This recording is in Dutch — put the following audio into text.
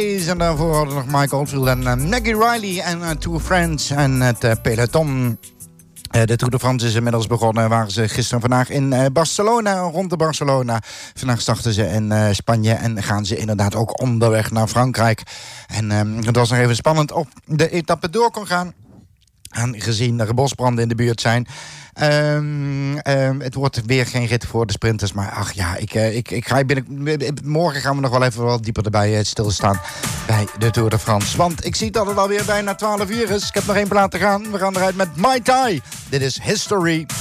En daarvoor hadden we nog Mike Oldfield en Maggie Riley en Two Friends en het peloton. De Tour de France is inmiddels begonnen. Waren ze gisteren vandaag in Barcelona, rond de Barcelona. Vandaag starten ze in Spanje en gaan ze inderdaad ook onderweg naar Frankrijk. En het was nog even spannend of de etappe door kon gaan. En gezien er bosbranden in de buurt zijn. Het wordt weer geen rit voor de sprinters. Maar ach ja, ik ga morgen gaan we nog wel even wat dieper erbij stilstaan bij de Tour de France. Want ik zie dat het alweer bijna 12 uur is. Ik heb nog 1 plaat te gaan. We gaan eruit met Mai Tai. Dit is History.